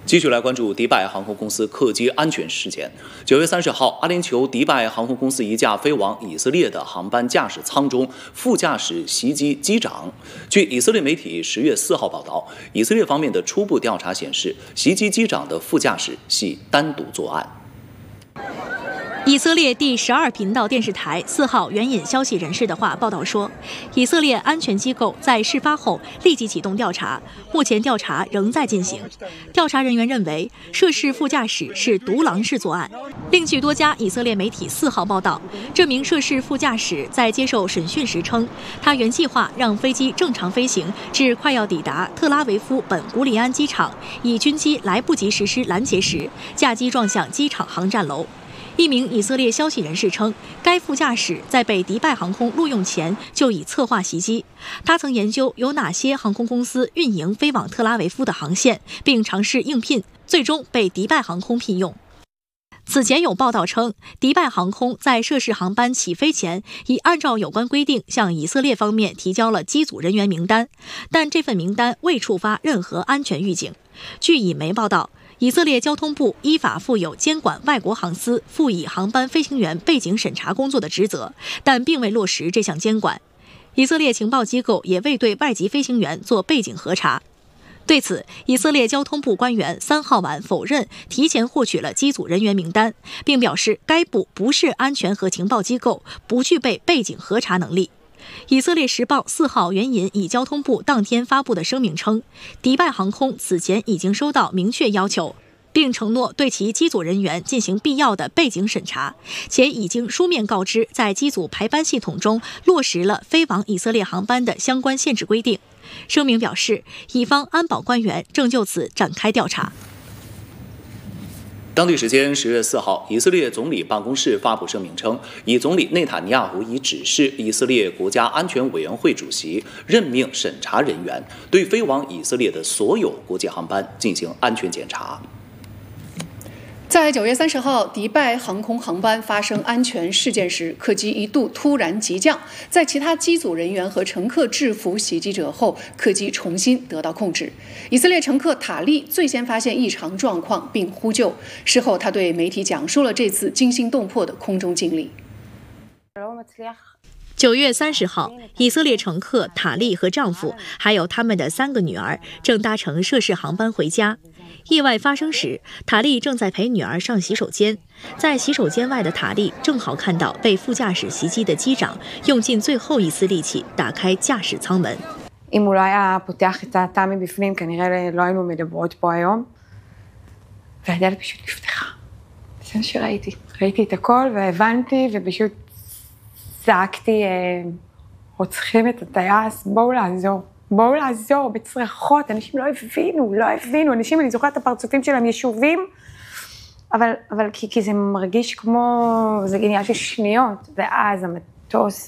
继续来关注迪拜航空公司客机安全事件。9月30号，阿联酋迪拜航空公司一架飞往以色列的航班驾驶舱中，副驾驶袭击机长。据以色列媒体10月4号报道，以色列方面的初步调查显示，袭击机长的副驾驶系单独作案。 以色列第12频道电视台4号援引消息人士的话报道说，以色列安全机构在事发后立即启动调查，目前调查仍在进行。调查人员认为，涉事副驾驶是独狼式作案。另据多家以色列媒体4号报道，这名涉事副驾驶在接受审讯时称，他原计划让飞机正常飞行至快要抵达特拉维夫本古里安机场，以军机来不及实施拦截时，驾机撞向机场航站楼。一名以色列消息人士称，该副驾驶在被迪拜航空录用前就已策划袭击。他曾研究有哪些航空公司运营飞往特拉维夫的航线，并尝试应聘，最终被迪拜航空聘用。此前有报道称，迪拜航空在涉事航班起飞前，已按照有关规定向以色列方面提交了机组人员名单，但这份名单未触发任何安全预警。据以媒报道，以色列交通部依法负有监管外国航司辅以航班飞行员背景审查工作的职责，但并未落实这项监管。以色列情报机构也未对外籍飞行员做背景核查。对此，以色列交通部官员3号晚否认提前获取了机组人员名单，并表示该部不是安全和情报机构，不具备背景核查能力。以色列时报4号援引以交通部当天发布的声明称，迪拜航空此前已经收到明确要求，并承诺对其机组人员进行必要的背景审查，且已经书面告知在机组排班系统中落实了飞往以色列航班的相关限制规定。声明表示，以方安保官员正就此展开调查。 当地时间10月4号，以色列总理办公室发布声明称，以总理内塔尼亚胡已指示以色列国家安全委员会主席任命审查人员，对飞往以色列的所有国际航班进行安全检查。 在9月30号，迪拜航空航班发生安全事件时，客机一度突然急降，在其他机组人员和乘客制服袭击者后，客机重新得到控制。以色列乘客塔利最先发现异常状况并呼救，事后他对媒体讲述了这次惊心动魄的空中经历。 9月30号，以色列乘客塔利和丈夫还有他们的3个女儿正搭乘涉事航班回家。意外发生时，塔利正在陪女儿上洗手间，在洗手间外的塔利正好看到被副驾驶袭击的机长用尽最后一丝力气打开驾驶舱门。 אם הוא לא היה פותח את התא מבפנים, כנראה לא היינו מדברות פה היום. והדלת פשוט נפתחה. זה מה שראיתי. ראיתי את הכל והבנתי ופשוט זעקתי, רוצחים את הטייס, בואו לעזור. בואו לעזור בצרחות, אנשים לא הבינו, אנשים, אני זוכרת את הפרצופים שלהם ישובים, אבל כי זה מרגיש כמו, זה עניין של שניות, ואז המטוס